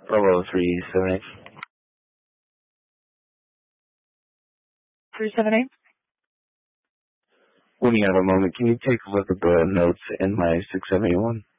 Bravo 378. 378? When you have a moment, can you take a look at the notes in my 671?